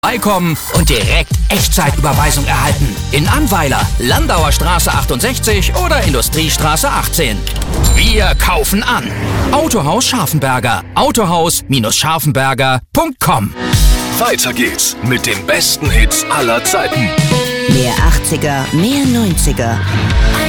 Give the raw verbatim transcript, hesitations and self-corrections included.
Beikommen und direkt Echtzeitüberweisung erhalten. In Annweiler, Landauer Straße achtundsechzig oder Industriestraße achtzehn. Wir kaufen an. Autohaus Scharfenberger. Autohaus Scharfenberger Punkt com. Weiter geht's mit den besten Hits aller Zeiten. Mehr achtziger, mehr neunziger.